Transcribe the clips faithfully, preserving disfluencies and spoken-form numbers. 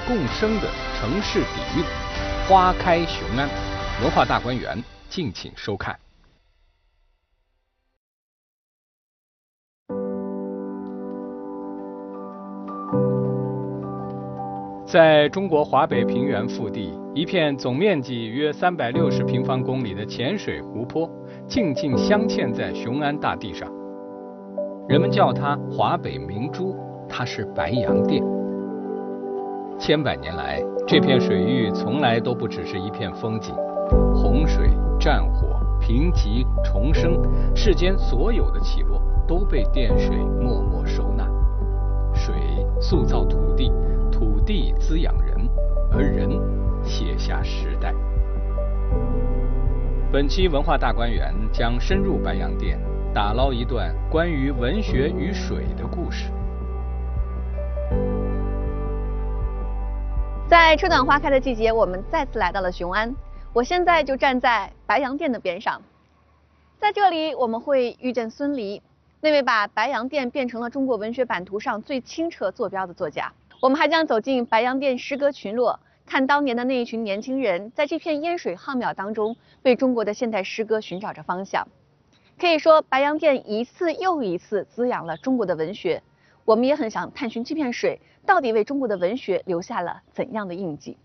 共生的城市底蕴。花开雄安，文化大观园，敬请收看。在中国华北平原腹地，一片总面积约三百六十平方公里的浅水湖泊，静静镶嵌在雄安大地上。人们叫它华北明珠，它是白洋淀。千百年来，这片水域从来都不只是一片风景，洪水、战火、贫瘠、重生，世间所有的起落都被滇水默默收纳。水塑造土地，土地滋养人，而人写下时代。本期文化大观园将深入白洋淀，打捞一段关于文学与水的故事。 在春暖花开的季节，我们再次来到了雄安。我现在就站在白洋淀的边上，在这里我们会遇见孙犁，那位把白洋淀变成了中国文学版图上最清澈坐标的作家。我们还将走进白洋淀诗歌群落，看当年的那一群年轻人在这片烟水浩渺当中，为中国的现代诗歌寻找着方向。可以说，白洋淀一次又一次滋养了中国的文学。我们也很想探寻这片水到底为中国的文学留下了怎样的印记。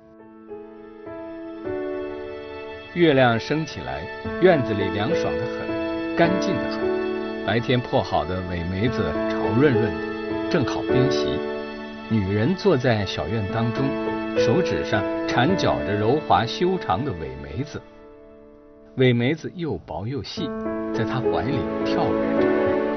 月亮升起来，院子里凉爽得很，干净得很。白天破好的苇梅子潮润润的，正好边席。女人坐在小院当中，手指上缠绞着柔滑修长的苇梅子，苇梅子又薄又细，在她怀里跳跃着。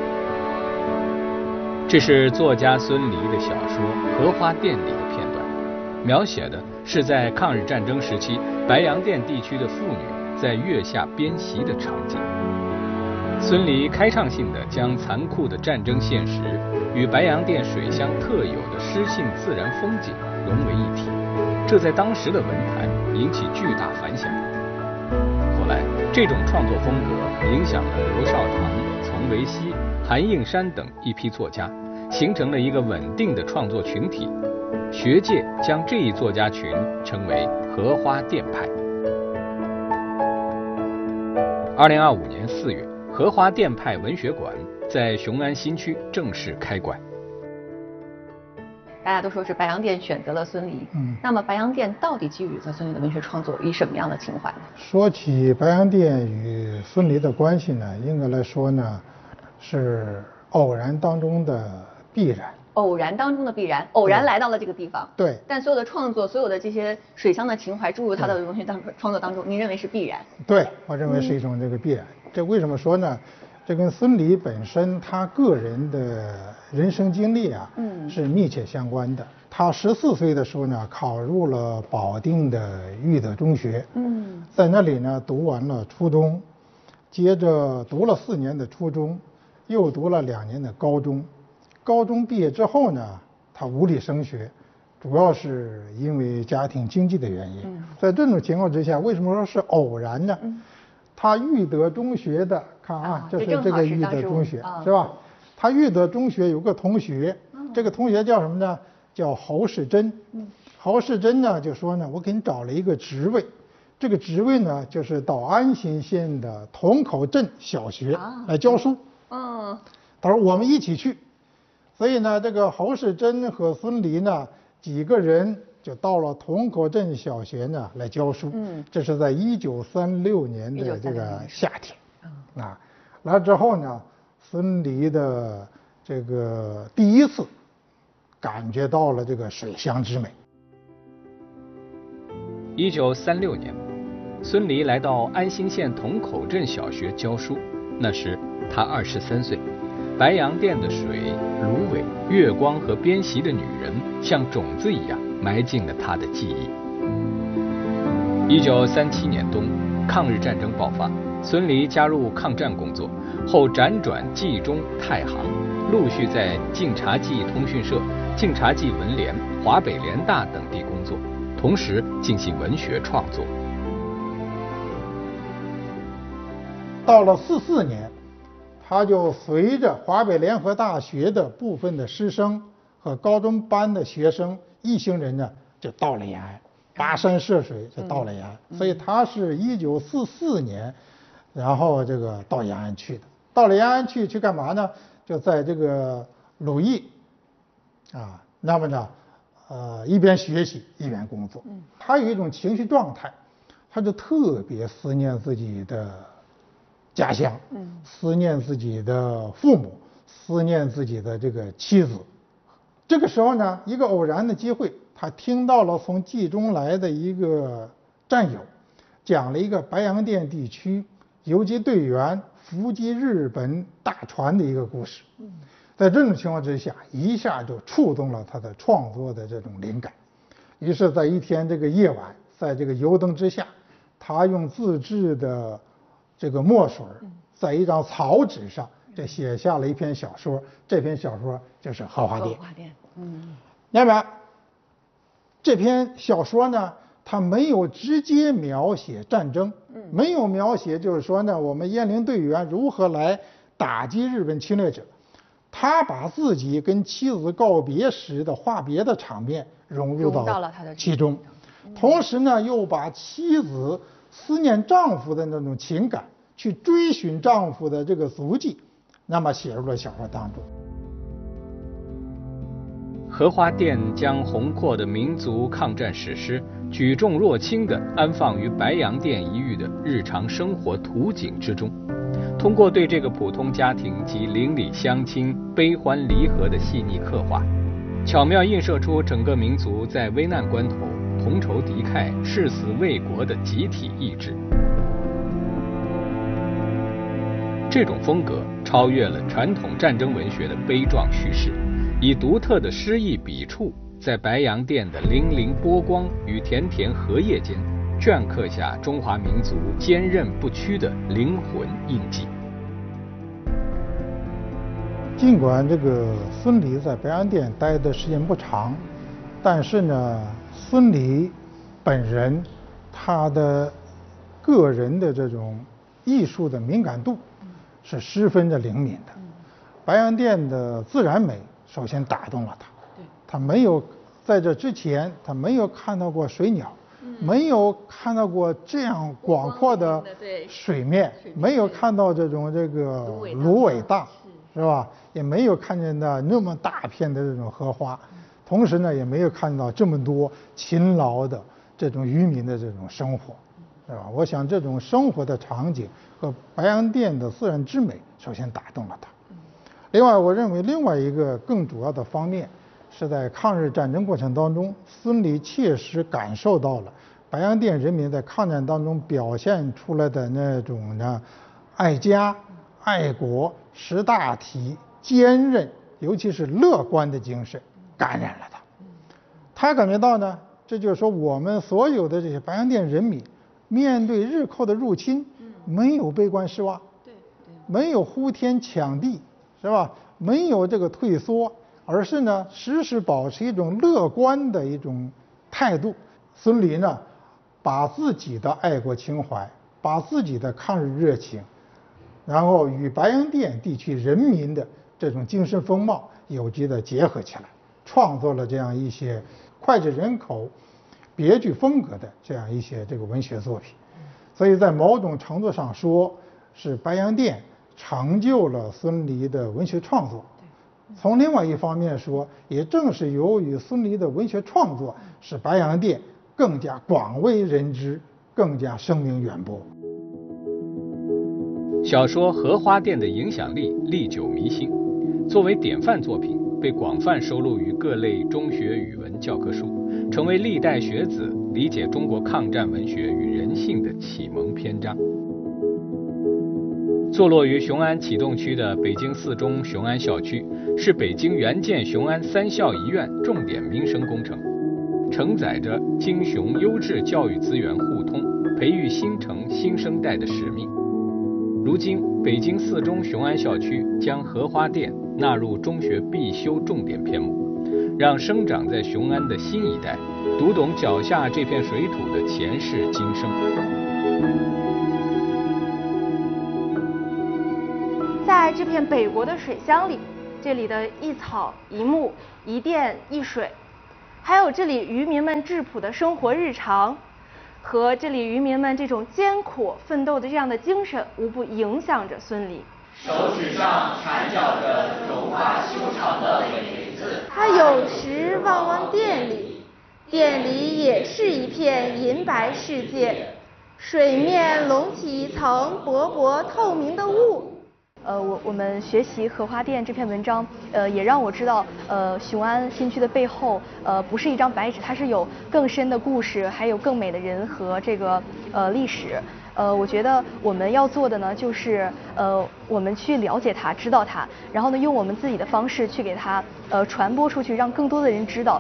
这是作家孙犁的小说《荷花淀》里的片段，描写的是在抗日战争时期白洋淀地区的妇女在月下编席的场景。孙犁开创性地将残酷的战争现实与白洋淀水乡特有的诗性自然风景融为一体，这在当时的文坛引起巨大反响。后来，这种创作风格影响了刘少棠、丛维熙、韩应山等一批作家，形成了一个稳定的创作群体。学界将这一作家群称为荷花淀派。二零二五年四月，荷花淀派文学馆在雄安新区正式开馆。 大家都说是白洋淀选择了孙犁，嗯，那么白洋淀到底给予了孙犁的文学创作以什么样的情怀呢？ 说起白洋淀与孙犁的关系呢，应该来说呢，是偶然当中的必然。 偶然当中的必然，偶然来到了这个地方。 对。 但所有的创作，所有的这些水乡的情怀注入他的文学当创作当中，您认为是必然？ 对，我认为是一种这个必然。嗯、这为什么说呢？这跟孙犁本身他个人的人生经历啊，嗯，是密切相关的。他十四岁的时候呢，考入了保定的育德中学，嗯，在那里呢读完了初中，接着读了四年的初中，又读了两年的高中。高中毕业之后呢，他无力升学，主要是因为家庭经济的原因。嗯、在这种情况之下，为什么说是偶然呢？嗯、他育德中学的，看啊，啊这是这个育德中学，啊、是吧？他育德中学有个同学，嗯、这个同学叫什么呢？叫侯世珍。嗯、侯世珍呢就说呢，我给你找了一个职位，这个职位呢就是到安新县的同口镇小学来教书。嗯、啊，他说我们一起去。所以呢，这个侯世珍和孙犁呢几个人就到了同口镇小学呢来教书。嗯，这是在一九三六年的这个夏天。嗯、啊，来之后呢，孙犁的这个第一次感觉到了这个水乡之美。 一九三六年，孙犁来到安新县同口镇小学教书，那时他二十三岁。白洋淀的水、芦苇、月光和编席的女人，像种子一样埋进了他的记忆。一九三七年冬，抗日战争爆发，孙犁加入抗战工作，后辗转冀中、太行，陆续在晋察冀通讯社、晋察冀文联、华北联大等地工作，同时进行文学创作。 到了四四年。他就随着华北联合大学的部分的师生和高中班的学生一行人呢就到了延安，跋山涉水就到了延安。所以他是一九四四年，然后这个到延安去的。到了延安去去干嘛呢？就在这个鲁艺啊，那么呢，呃，一边学习一边工作。他有一种情绪状态，他就特别思念自己的家乡，嗯，思念自己的父母，思念自己的这个妻子。这个时候呢，一个偶然的机会，他听到了从冀中来的一个战友，讲了一个白洋淀地区游击队员伏击日本大船的一个故事。在这种情况之下，一下就触动了他的创作的这种灵感。于是，在一天这个夜晚，在这个油灯之下，他用自制的这个墨水，在一张草纸上，这写下了一篇小说。这篇小说就是《荷花淀》。 荷花淀，嗯。 那么，这篇小说呢，它没有直接描写战争，没有描写就是说呢，我们鄢陵队员如何来打击日本侵略者。他把自己跟妻子告别时的话别的场面融入到其中，同时呢，又把妻子思念丈夫的那种情感，去追寻丈夫的这个足迹，那么写入了小说当中。 荷花淀将宏阔的民族抗战史诗举重若轻地安放于白洋淀一隅的日常生活图景之中，通过对这个普通家庭及邻里乡亲悲欢离合的细腻刻画，巧妙映射出整个民族在危难关头同仇敌忾、誓死为国的集体意志。这种风格超越了传统战争文学的悲壮叙事，以独特的诗意笔触，在白洋淀的粼粼波光与田田荷叶间，镌刻下中华民族坚韧不屈的灵魂印记。 尽管这个孙犁在白洋淀待的时间不长，但是呢，孙犁本人他的个人的这种艺术的敏感度是十分的灵敏的。白洋淀的自然美首先打动了他，他没有在这之前他没有看到过水鸟，没有看到过这样广阔的水面，没有看到这种这个芦苇荡，是吧？也没有看见到那么大片的这种荷花，同时呢，也没有看到这么多勤劳的这种渔民的这种生活，是吧？我想这种生活的场景和白洋淀的自然之美，首先打动了他。另外，我认为另外一个更主要的方面，是在抗日战争过程当中，孙犁切实感受到了白洋淀人民在抗战当中表现出来的那种呢爱家、爱国、识大体、坚韧，尤其是乐观的精神，感染了他。他感觉到呢，这就是说我们所有的这些白洋淀人民，面对日寇的入侵，没有悲观失望，没有呼天抢地，是吧？没有这个退缩，而是呢时时保持一种乐观的一种态度。孙犁呢，把自己的爱国情怀，把自己的抗日热情，然后与白洋淀地区人民的这种精神风貌有机的结合起来，创作了这样一些脍炙人口、别具风格的这样一些这个文学作品。所以在某种程度上说，是白洋淀成就了孙犁的文学创作。从另外一方面说，也正是由于孙犁的文学创作，使白洋淀更加广为人知，更加声名远播。 小说《荷花淀》的影响力历久弥新，作为典范作品，被广泛收录于各类中学语文教科书，成为历代学子理解中国抗战文学与人性的启蒙篇章。坐落于雄安启动区的北京四中雄安校区，是北京援建雄安三校医院重点民生工程，承载着京雄优质教育资源互通、培育新城新生代的使命。如今，北京四中雄安校区将荷花淀纳入中学必修重点篇目，让生长在雄安的新一代读懂脚下这片水土的前世今生。 在这片北国的水乡里， 这里的一草一木、一电一水，还有这里渔民们质朴的生活日常，和这里渔民们这种艰苦奋斗的这样的精神，无不影响着孙犁。 手指上缠绕着融化修长的尾字， 它有时望望店里，店里也是一片银白世界，水面隆起一层薄薄透明的雾。呃，我我们学习荷花店这篇文章，呃，也让我知道，呃，雄安新区的背后，呃，不是一张白纸，它是有更深的故事，还有更美的人和这个呃历史。呃，我觉得我们要做的呢，就是呃，我们去了解它，知道它，然后呢，用我们自己的方式去给它呃传播出去，让更多的人知道。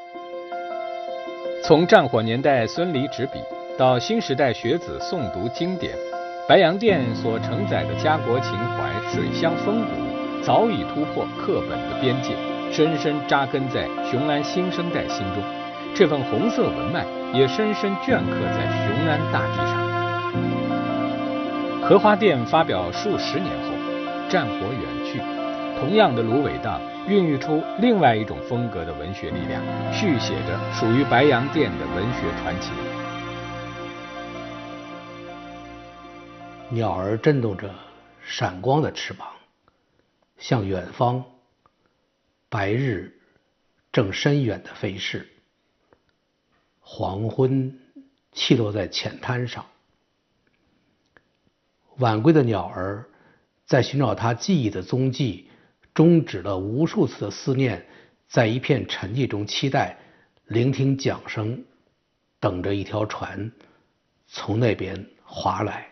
从战火年代孙犁执笔，到新时代学子诵读经典，白洋淀所承载的家国情怀、水乡风骨，早已突破课本的边界，深深扎根在雄安新生代心中。这份红色文脉也深深镌刻在雄安大地上。荷花店发表数十年后，战火远去，同样的芦苇荡孕育出另外一种风格的文学力量，续写着属于白洋淀的文学传奇。 鸟儿振动着闪光的翅膀，向远方，白日正深远地飞逝，黄昏栖落在浅滩上。晚归的鸟儿在寻找它记忆的踪迹，终止了无数次的思念，在一片沉寂中期待，聆听桨声，等着一条船从那边划来。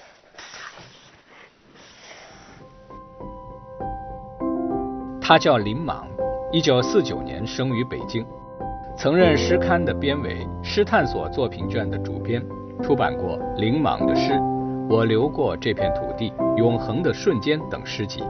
他叫林莽，一九四九年生于北京，曾任诗刊的编委、诗探索作品卷的主编，出版过林莽的诗、我流过这片土地、永恒的瞬间等诗集。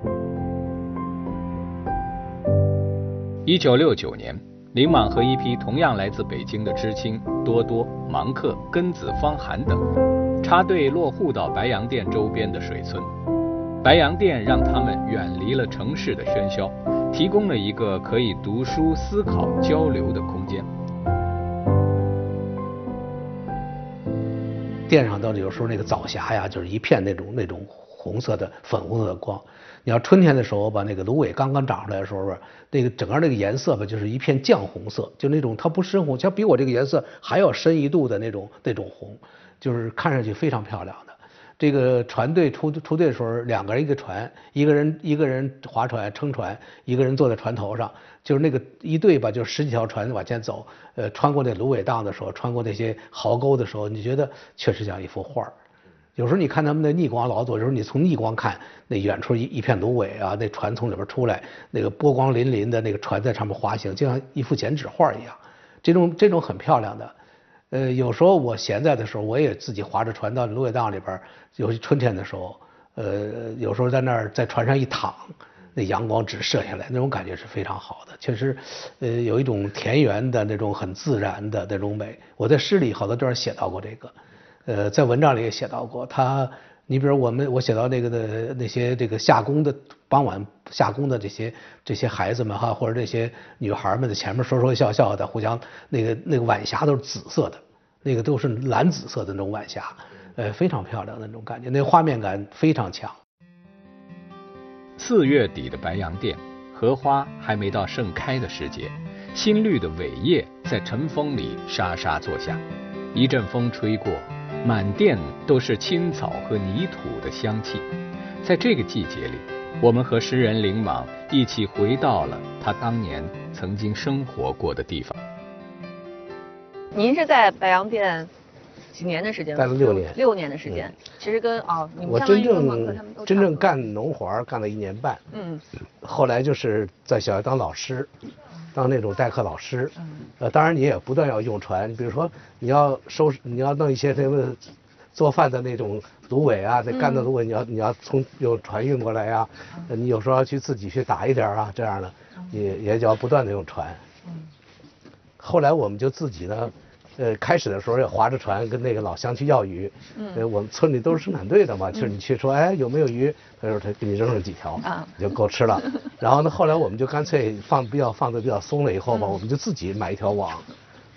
一九六九年，林莽和一批同样来自北京的知青多多、芒克、根子、方涵等，插队落户到白洋淀周边的水村。白洋淀让他们远离了城市的喧嚣，提供了一个可以读书、思考、交流的空间。 店上到有时候那个早霞呀，就是一片那种那种红色的、粉红色的光。你要春天的时候吧，那个芦苇刚刚长出来的时候吧，那个整个那个颜色吧，就是一片绛红色，就那种它不深红，像比我这个颜色还要深一度的那种那种红，就是看上去非常漂亮的。这个船队出出队的时候，两个人一个船，一个人一个人划船撑船，一个人坐在船头上，就是那个一队吧，就是十几条船往前走，呃，穿过那芦苇荡的时候，穿过那些壕沟的时候，你觉得确实像一幅画。有时候你看他们的逆光劳作，有时候你从逆光看，那远处一一片芦苇啊，那船从里边出来，那个波光粼粼的那个船在上面滑行，就像一幅剪纸画一样。这种这种很漂亮的。呃，有时候我闲在的时候，我也自己划着船到芦苇荡里边，尤其春天的时候，呃，有时候在那儿在船上一躺，那阳光直射下来，那种感觉是非常好的。确实，呃，有一种田园的那种很自然的那种美。我在诗里好多地方写到过这个，呃，在文章里也写到过。他，你比如我们我写到那个的那些这个下工的傍晚下工的这些这些孩子们哈，或者这些女孩们在前面说说笑笑的，互相那个那个晚霞都是紫色的，那个都是蓝紫色的那种晚霞，呃，非常漂亮的那种感觉，那画面感非常强。 四月底的白洋淀，荷花还没到盛开的时节，新绿的苇叶在晨风里沙沙作响，一阵风吹过，满店都是青草和泥土的香气。在这个季节里，我们和诗人林莽一起回到了他当年曾经生活过的地方。 您是在白洋淀几年的时间？ 待了六年。 六年的时间，嗯、其实跟哦，你们我真正真正干农活干了一年半。嗯。后来就是在小学当老师，当那种代课老师。嗯。呃，当然你也不断要用船，比如说你要收拾，你要弄一些这个做饭的那种芦苇啊，那干的芦苇，你要你要从用船运过来呀、啊，嗯、你有时候要去自己去打一点啊，这样的，也也就要不断的用船。嗯。后来我们就自己呢， 呃，开始的时候要划着船跟那个老乡去要鱼。嗯。呃，我们村里都是生产队的嘛，就是你去说，哎，有没有鱼？他说他给你扔上几条，啊，就够吃了。然后呢，后来我们就干脆放比较放的比较松了以后吧，我们就自己买一条网。